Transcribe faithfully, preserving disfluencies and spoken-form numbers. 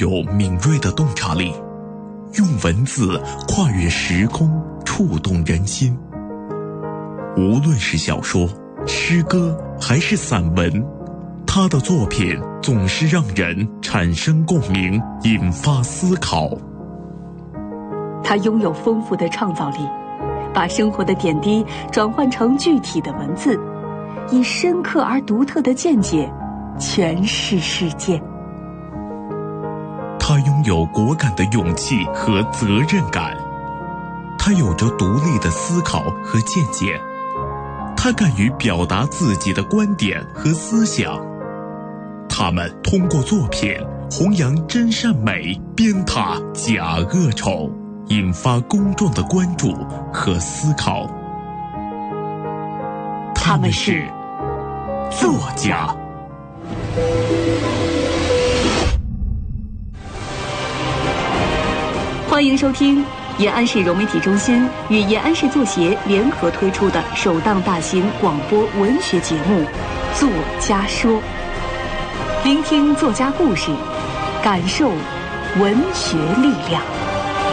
有敏锐的洞察力，用文字跨越时空，触动人心。无论是小说、诗歌还是散文，他的作品总是让人产生共鸣，引发思考。 他拥有丰富的创造力，把生活的点滴转换成具体的文字，以深刻而独特的见解诠释世界。 他拥有果敢的勇气和责任感，他有着独立的思考和见解，他敢于表达自己的观点和思想。他们通过作品弘扬真善美，鞭挞假恶丑，引发公众的关注和思考。他们是作家。 欢迎收听延安市融媒体中心与延安市作协联合推出的首档大型广播文学节目《作家说》，聆听作家故事，感受文学力量。